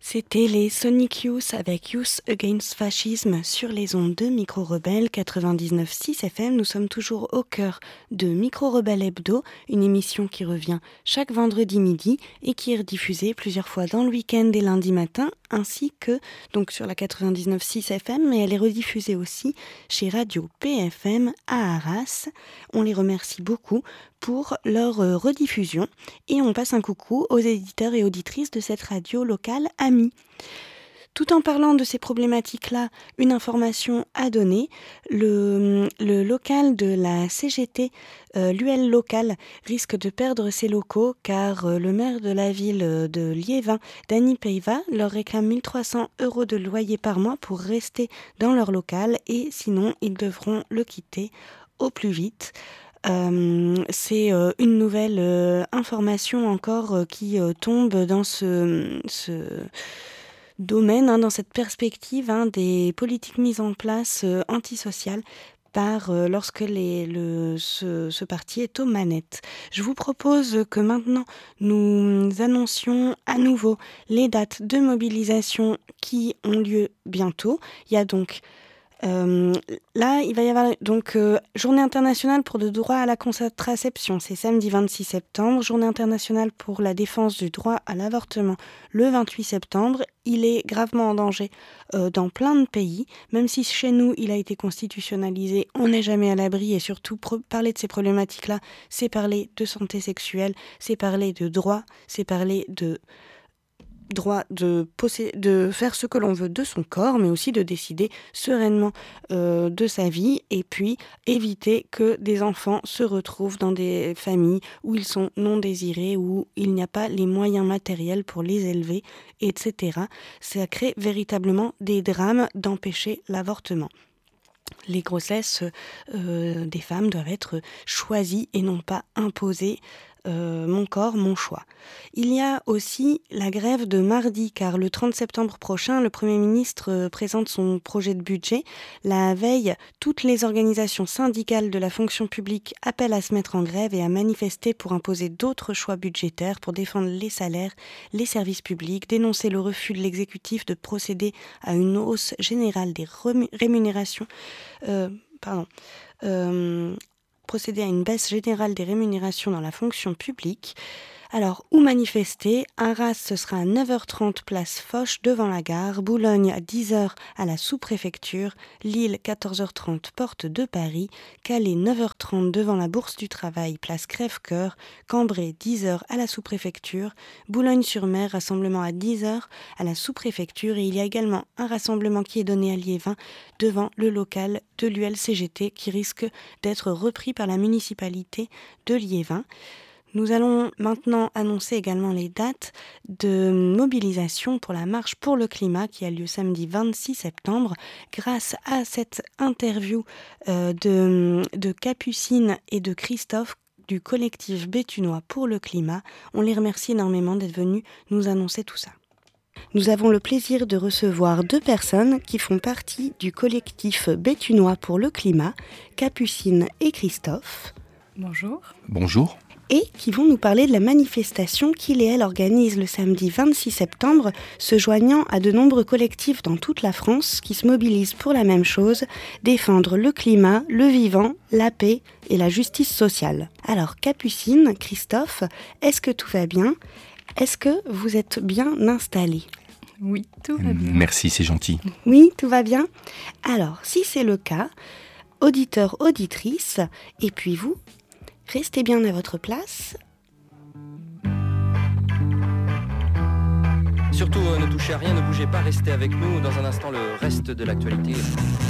C'était les Sonic Youth avec Youth Against Fascism sur les ondes de Micro Rebelle 99.6 FM. Nous sommes toujours au cœur de Micro Rebelle Hebdo, une émission qui revient chaque vendredi midi et qui est rediffusée plusieurs fois dans le week-end et lundi matin, ainsi que donc sur la 99.6 FM, mais elle est rediffusée aussi chez Radio PFM à Arras. On les remercie beaucoup pour leur rediffusion et on passe un coucou aux éditeurs et auditrices de cette radio locale amie. Tout en parlant de ces problématiques-là, une information à donner, le local de la CGT, l'UL local, risque de perdre ses locaux car le maire de la ville de Liévin, Dany Peyva, leur réclame 1 300 € de loyer par mois pour rester dans leur local et sinon ils devront le quitter au plus vite. C'est une nouvelle information encore qui tombe dans ce domaine, dans cette perspective des politiques mises en place antisociales lorsque ce parti est aux manettes. Je vous propose que maintenant nous annoncions à nouveau les dates de mobilisation qui ont lieu bientôt. Il y a donc là, il va y avoir donc Journée internationale pour le droit à la contraception, c'est samedi 26 septembre. Journée internationale pour la défense du droit à l'avortement, le 28 septembre. Il est gravement en danger dans plein de pays. Même si chez nous, il a été constitutionnalisé, on n'est jamais à l'abri. Et surtout, parler de ces problématiques-là, c'est parler de santé sexuelle, c'est parler de droit, c'est parler de droit de faire ce que l'on veut de son corps, mais aussi de décider sereinement de sa vie, et puis éviter que des enfants se retrouvent dans des familles où ils sont non désirés, où il n'y a pas les moyens matériels pour les élever, etc. Ça crée véritablement des drames d'empêcher l'avortement. Les grossesses des femmes doivent être choisies et non pas imposées. Mon corps, mon choix. Il y a aussi la grève de mardi, car le 30 septembre prochain, le Premier ministre présente son projet de budget. La veille, toutes les organisations syndicales de la fonction publique appellent à se mettre en grève et à manifester pour imposer d'autres choix budgétaires, pour défendre les salaires, les services publics, dénoncer le refus de l'exécutif de procéder à une hausse générale des rémunérations. Procéder à une baisse générale des rémunérations dans la fonction publique. Alors, où manifester ? Arras, ce sera à 9h30 place Foch devant la gare, Boulogne à 10h à la sous-préfecture, Lille 14h30 porte de Paris, Calais 9h30 devant la Bourse du Travail place Crèvecoeur, Cambrai 10h à la sous-préfecture, Boulogne-sur-Mer rassemblement à 10h à la sous-préfecture, et il y a également un rassemblement qui est donné à Liévin devant le local de l'UL-CGT qui risque d'être repris par la municipalité de Liévin. Nous allons maintenant annoncer également les dates de mobilisation pour la marche pour le climat qui a lieu samedi 26 septembre. Grâce à cette interview de Capucine et de Christophe du collectif Béthunois pour le climat, on les remercie énormément d'être venus nous annoncer tout ça. Nous avons le plaisir de recevoir 2 personnes qui font partie du collectif Béthunois pour le climat, Capucine et Christophe. Bonjour. Bonjour. Et qui vont nous parler de la manifestation qu'ils et elles organisent le samedi 26 septembre, se joignant à de nombreux collectifs dans toute la France qui se mobilisent pour la même chose, défendre le climat, le vivant, la paix et la justice sociale. Alors Capucine, Christophe, est-ce que tout va bien ? Est-ce que vous êtes bien installés ? Oui, tout va bien. Merci, c'est gentil. Oui, tout va bien ? Alors, si c'est le cas, auditeurs, auditrices, et puis vous, restez bien à votre place. Surtout, ne touchez à rien, ne bougez pas, restez avec nous. Dans un instant, le reste de l'actualité.